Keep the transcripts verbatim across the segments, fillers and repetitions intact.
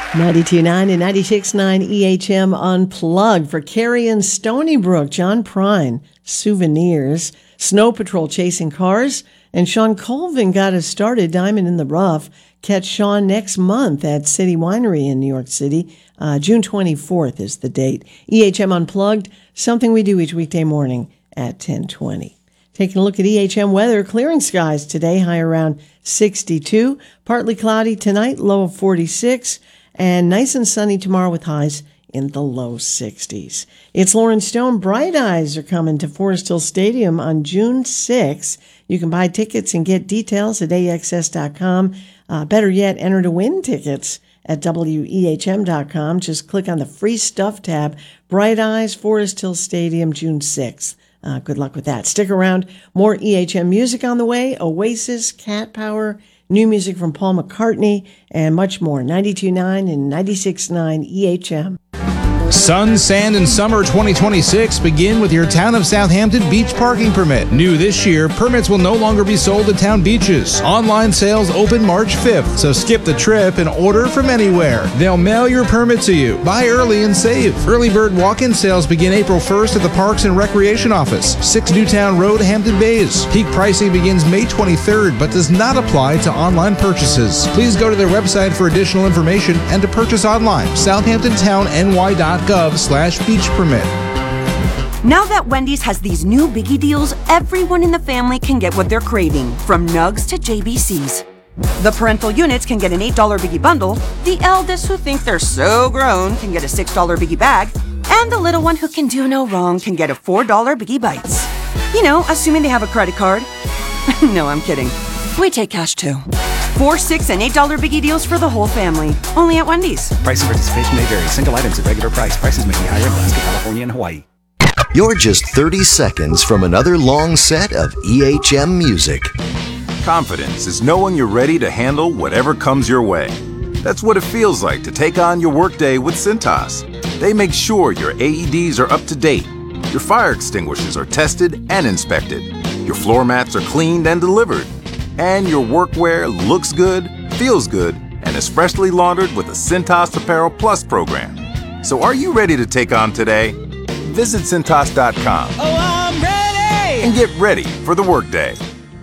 ninety-two point nine and ninety-six point nine E H M Unplugged for Carrie and Stony Brook, John Prine, Souvenirs, Snow Patrol Chasing Cars, and Sean Colvin got us started, Diamond in the Rough. Catch Sean next month at City Winery in New York City. Uh, June twenty-fourth is the date. E H M Unplugged, something we do each weekday morning at ten twenty. Taking a look at E H M weather, clearing skies today, high around sixty-two. Partly cloudy tonight, low of forty-six. And nice and sunny tomorrow with highs in the low sixties. It's Lauren Stone. Bright Eyes are coming to Forest Hill Stadium on June sixth. You can buy tickets and get details at A X S dot com. Uh, better yet, enter to win tickets at W E H M dot com. Just click on the free stuff tab. Bright Eyes, Forest Hill Stadium, June sixth. Uh, good luck with that. Stick around. More E H M music on the way. Oasis, Cat Power, new music from Paul McCartney, and much more. ninety-two point nine and ninety-six point nine E H M. Sun, Sand, and Summer twenty twenty-six begin with your Town of Southampton beach parking permit. New this year, permits will no longer be sold at town beaches. Online sales open March fifth, so skip the trip and order from anywhere. They'll mail your permit to you. Buy early and save. Early bird walk-in sales begin April first at the Parks and Recreation Office, six Newtown Road, Hampton Bays. Peak pricing begins May twenty-third, but does not apply to online purchases. Please go to their website for additional information and to purchase online, southampton town n y dot gov slash beach permit. Now that Wendy's has these new biggie deals, everyone in the family can get what they're craving, from nugs to J B Cs. The parental units can get an eight dollar biggie bundle, the eldest who think they're so grown can get a six dollar biggie bag, and the little one who can do no wrong can get a four dollar biggie bites. You know, assuming they have a credit card. No, I'm kidding. We take cash too. Four, six, and eight dollar biggie deals for the whole family. Only at Wendy's. Price and participation may vary. Single items at regular price. Prices may be higher in Alaska, California, and Hawaii. You're just thirty seconds from another long set of E H M music. Confidence is knowing you're ready to handle whatever comes your way. That's what it feels like to take on your workday with Cintas. They make sure your A E Ds are up to date, your fire extinguishers are tested and inspected, your floor mats are cleaned and delivered, and your workwear looks good, feels good, and is freshly laundered with the Cintas Apparel Plus program. So are you ready to take on today? Visit Cintas dot com. Oh, I'm ready! And get ready for the workday.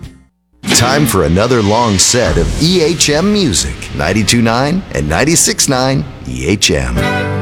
Time for another long set of E H M music. ninety-two point nine and ninety-six point nine E H M.